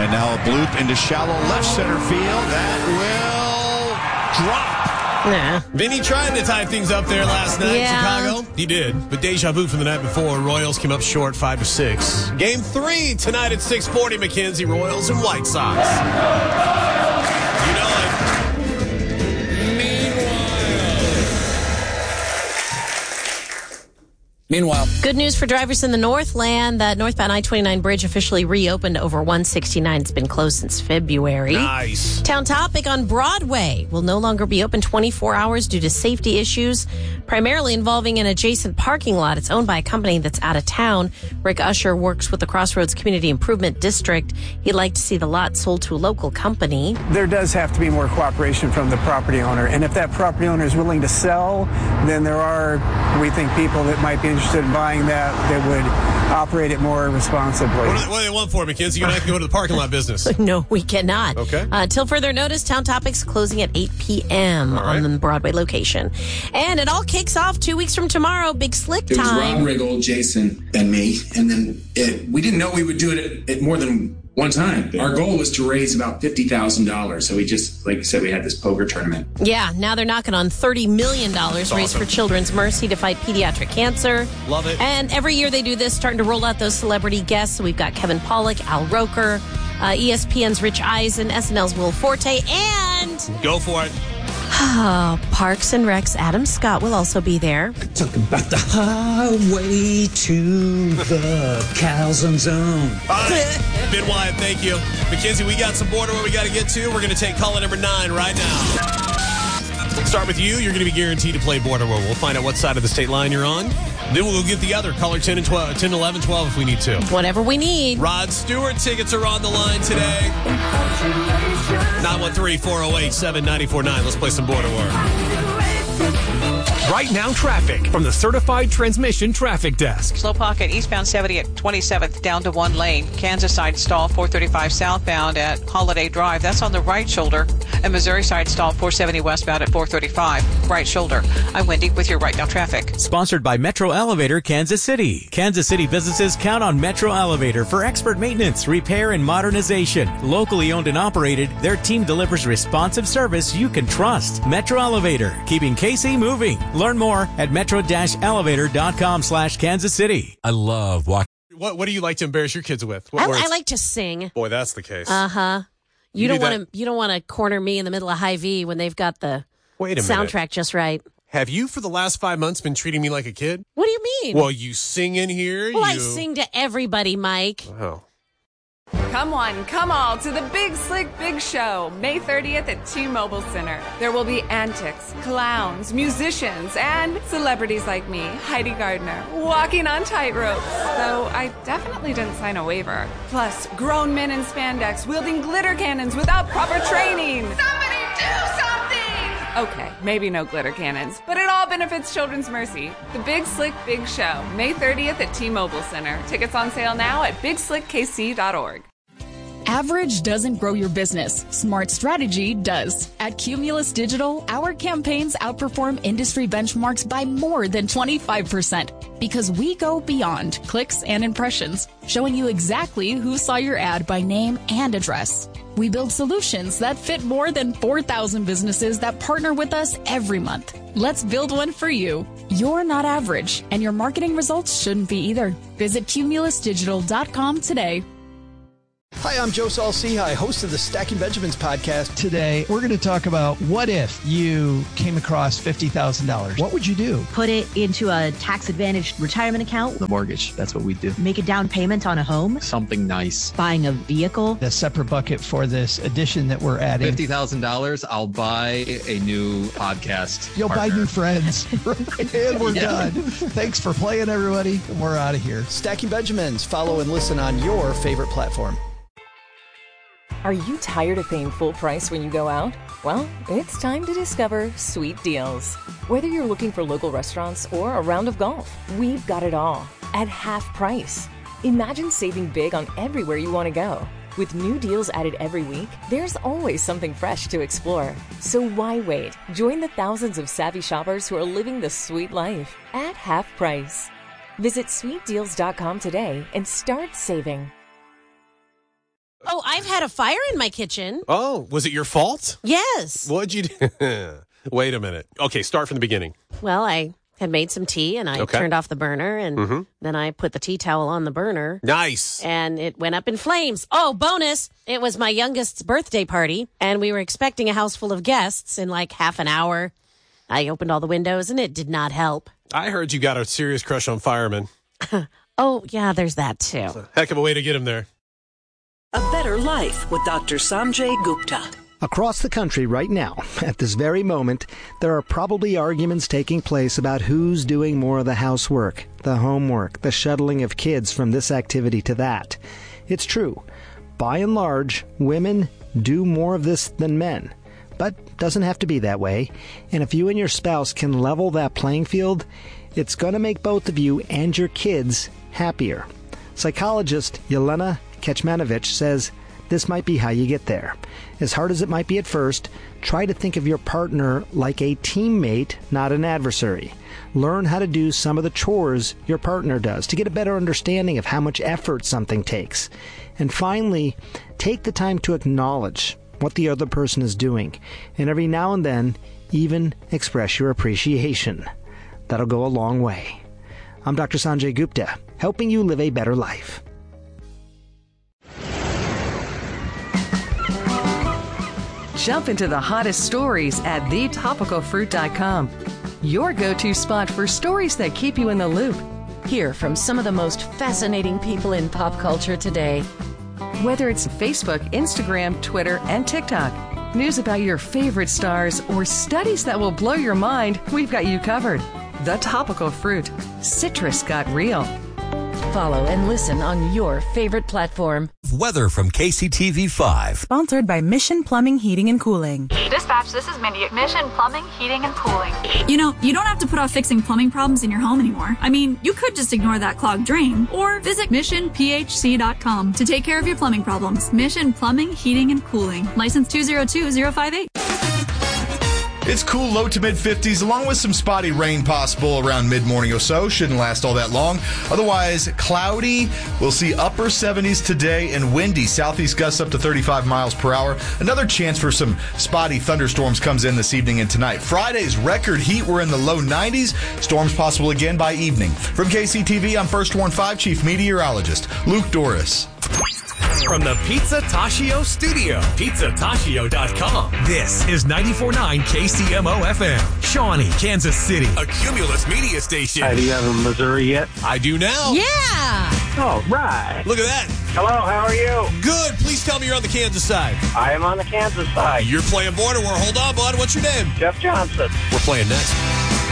And now a bloop into shallow left center field. That will drop. Nah. Vinny tried to tie things up there last night in Chicago. He did. But deja vu from the night before. Royals came up short 5-6. Game 3 tonight at 6:40, Mackenzie. Royals and White Sox. You know it. Meanwhile, good news for drivers in the Northland. That northbound I-29 bridge officially reopened over 169. It's been closed since February. Nice. Town topic on Broadway will no longer be open 24 hours due to safety issues, primarily involving an adjacent parking lot. It's owned by a company that's out of town. Rick Usher works with the Crossroads Community Improvement District. He'd like to see the lot sold to a local company. There does have to be more cooperation from the property owner. And if that property owner is willing to sell, then there are, we think, people that might be interested in buying that would operate it more responsibly. What do they want for it, Mackenzie? You're going to have to go to the parking lot business. No, we cannot. Okay. Till further notice, Town Topics closing at 8 p.m. on the Broadway location. And it all kicks off 2 weeks from tomorrow. Big Slick time. it was Rob Riggle, Jason, and me. And then we didn't know we would do it at more than one time. Our goal was to raise about $50,000. So we just, like I said, we had this poker tournament. Yeah, now they're knocking on $30 million raised for Children's Mercy to fight pediatric cancer. Love it. And every year they do this, starting to roll out those celebrity guests. So we've got Kevin Pollak, Al Roker, ESPN's Rich Eisen, SNL's Will Forte, and... Go for it. Parks and Rec's Adam Scott will also be there. Talk about the highway to the calzone zone. Ben Wyatt, thank you. Mackenzie, we got some border where we got to get to. We're going to take caller number 9 right now. Start with you. You're going to be guaranteed to play border where we'll find out what side of the state line you're on. Then we'll go get the other. Caller 10 and 12, 10, 11, 12 if we need to. Whatever we need. Rod Stewart tickets are on the line today. 913-408-7949. Let's play some border war. Right now, traffic from the Certified Transmission Traffic Desk. Slow pocket eastbound 70 at 27th down to 1 lane. Kansas side stall 435 southbound at Holiday Drive. That's on the right shoulder. And Missouri side stall 470 westbound at 435 right shoulder. I'm Wendy with your Right Now traffic. Sponsored by Metro Elevator Kansas City. Kansas City businesses count on Metro Elevator for expert maintenance, repair, and modernization. Locally owned and operated, their team delivers responsive service you can trust. Metro Elevator, keeping KC moving. Learn more at metro-elevator.com/Kansas City. I love walking. What do you like to embarrass your kids with? I like to sing. Boy, that's the case. Uh-huh. You don't want to corner me in the middle of High V when they've got the soundtrack just right. Have you for the last 5 months been treating me like a kid? What do you mean? Well, you sing in here. I sing to everybody, Mike. Oh. Come on, come all to the Big Slick Big Show, May 30th at T-Mobile Center. There will be antics, clowns, musicians, and celebrities like me, Heidi Gardner, walking on tightropes. Though I definitely didn't sign a waiver. Plus, grown men in spandex wielding glitter cannons without proper training. Somebody do something! Okay, maybe no glitter cannons, but it all benefits Children's Mercy. The Big Slick Big Show, May 30th at T-Mobile Center. Tickets on sale now at bigslickkc.org. Average doesn't grow your business. Smart strategy does. At Cumulus Digital, our campaigns outperform industry benchmarks by more than 25% because we go beyond clicks and impressions, showing you exactly who saw your ad by name and address. We build solutions that fit more than 4,000 businesses that partner with us every month. Let's build one for you. You're not average, and your marketing results shouldn't be either. Visit cumulusdigital.com today. Hi, I'm Joe Saul-Sehy, host of the Stacking Benjamins podcast. Today, we're going to talk about what if you came across $50,000. What would you do? Put it into a tax-advantaged retirement account. The mortgage, that's what we do. Make a down payment on a home. Something nice. Buying a vehicle. A separate bucket for this addition that we're adding. $50,000, I'll buy a new podcast. You'll buy new friends. And we're done. Thanks for playing, everybody. We're out of here. Stacking Benjamins. Follow and listen on your favorite platform. Are you tired of paying full price when you go out? Well, it's time to discover Sweet Deals. Whether you're looking for local restaurants or a round of golf, we've got it all at half price. Imagine saving big on everywhere you want to go. With new deals added every week, there's always something fresh to explore. So why wait? Join the thousands of savvy shoppers who are living the sweet life at half price. Visit sweetdeals.com today and start saving. Oh, I I've had a fire in my kitchen. Oh, was it your fault? Yes. What'd you do? Wait a minute. Okay, start from the beginning. Well, I had made some tea, and I turned off the burner, and then I put the tea towel on the burner. Nice. And it went up in flames. Oh, bonus! It was my youngest's birthday party, and we were expecting a house full of guests in like half an hour. I opened all the windows, and it did not help. I heard you got a serious crush on firemen. Oh, yeah, there's that, too. Heck of a way to get him there. A Better Life with Dr. Sanjay Gupta. Across the country right now, at this very moment, there are probably arguments taking place about who's doing more of the housework, the homework, the shuttling of kids from this activity to that. It's true. By and large, women do more of this than men. But it doesn't have to be that way. And if you and your spouse can level that playing field, it's going to make both of you and your kids happier. Psychologist Yelena Kecmanovic says this might be how you get there. As hard as it might be at first, try to think of your partner like a teammate, not an adversary. Learn how to do some of the chores your partner does to get a better understanding of how much effort something takes. And finally, take the time to acknowledge what the other person is doing, and every now and then, even express your appreciation. That'll go a long way. I'm Dr. Sanjay Gupta, helping you live a better life. Jump into the hottest stories at thetopicalfruit.com. Your go-to spot for stories that keep you in the loop. Hear from some of the most fascinating people in pop culture today. Whether it's Facebook, Instagram, Twitter, and TikTok, news about your favorite stars, or studies that will blow your mind, we've got you covered. The Topical Fruit. Citrus got real. Follow and listen on your favorite platform. Weather from KCTV5. Sponsored by Mission Plumbing, Heating, and Cooling. Dispatch, this is Mindy at Mission Plumbing, Heating, and Cooling. You know, you don't have to put off fixing plumbing problems in your home anymore. I mean, you could just ignore that clogged drain or visit missionphc.com to take care of your plumbing problems. Mission Plumbing, Heating, and Cooling. License 202058. It's cool, low to mid-50s, along with some spotty rain possible around mid-morning or so. Shouldn't last all that long. Otherwise, cloudy. We'll see upper 70s today and windy. Southeast gusts up to 35 miles per hour. Another chance for some spotty thunderstorms comes in this evening and tonight. Friday's record heat, we're in the low 90s. Storms possible again by evening. From KCTV, I'm First Warn 5 Chief Meteorologist Luke Doris. From the Pizza Tashio studio, pizzatashio.com. This is 94.9 KCMO FM, Shawnee, Kansas City, a Cumulus media station. Do you have a Missouri yet? I do now. Yeah. Oh, right. Look at that. Hello, how are you? Good. Please tell me you're on the Kansas side. I am on the Kansas side. You're playing Border War. Hold on, bud. What's your name? Jeff Johnson. We're playing next.